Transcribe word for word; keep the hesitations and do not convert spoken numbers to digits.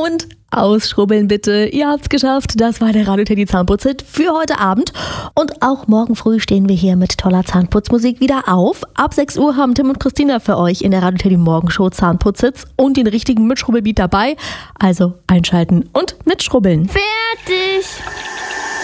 Und ausschrubbeln bitte. Ihr habt's geschafft. Das war der Radio Teddy Zahnputz-Hit für heute Abend. Und auch morgen früh stehen wir hier mit toller Zahnputzmusik wieder auf. Ab sechs Uhr haben Tim und Christina für euch in der Radio Teddy Morgenshow Zahnputz-Hits und den richtigen Mitschrubbelbeat dabei. Also einschalten und mitschrubbeln. Fertig!